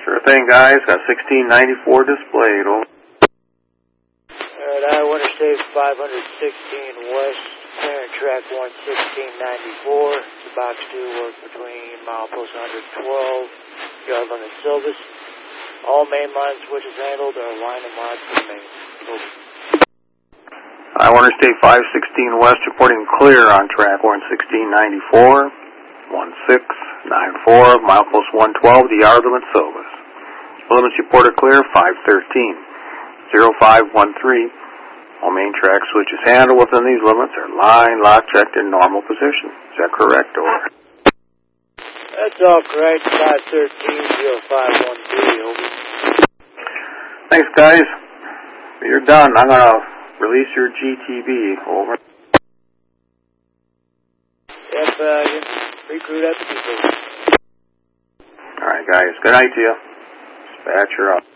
Sure thing, guys. Got 1694 displayed. Over. Alright, Iowa Interstate 516 West, clearing track 11694. The box 2 work between milepost 112, yard limit Silvis. All main line switches handled are line and line for the main. Over. Iowa Interstate 516 West reporting clear on track 11694, 1694, milepost 112, the yard limit Silvis. Limits reported clear 513, 0513. All main track switches handled within these limits are line, lock, checked in normal position. Is that correct, over? That's all correct. 513-0513, over. Thanks, guys. You're done. I'm going to release your GTB, over. Yep, recruit at the people. All right, guys. Good night to you. Dispatcher up.